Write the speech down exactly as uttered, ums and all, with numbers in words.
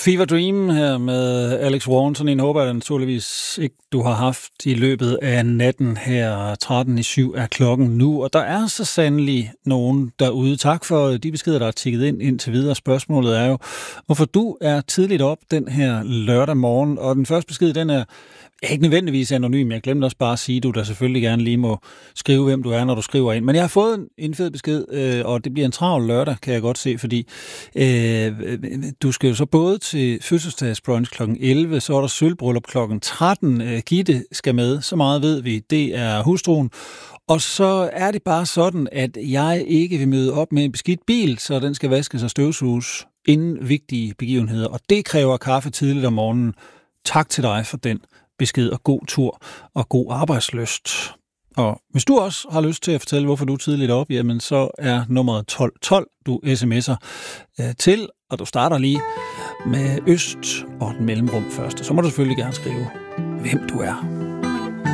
Fever Dream her med Alex Warren. Sådan en håber jeg naturligvis ikke, du har haft i løbet af natten her. tretten i syv er klokken nu, og der er så sandelig nogen derude. Tak for de beskeder, der er tikket ind indtil videre. Spørgsmålet er jo, hvorfor du er tidligt op den her lørdag morgen, og den første besked, den er ikke nødvendigvis anonym. Jeg glemte også bare at sige, at du der selvfølgelig gerne lige må skrive, hvem du er, når du skriver ind. Men jeg har fået en, en fed besked, øh, og det bliver en travl lørdag, kan jeg godt se, fordi øh, du skal jo så både til fødselsdagsbrunch klokken elleve, så er der sølvbryllup klokken tretten. Øh, Gitte skal med, så meget ved vi. Det er hustruen. Og så er det bare sådan, at jeg ikke vil møde op med en beskidt bil, så den skal vaskes og støvsuges inden vigtige begivenheder. Og det kræver kaffe tidligt om morgenen. Tak til dig for den besked, og god tur og god arbejdslyst. Og hvis du også har lyst til at fortælle, hvorfor du er tidligt op, jamen så er nummeret tolv tolv, du sms'er øh, til, og du starter lige med øst og den mellemrum først. Så må du selvfølgelig gerne skrive, hvem du er.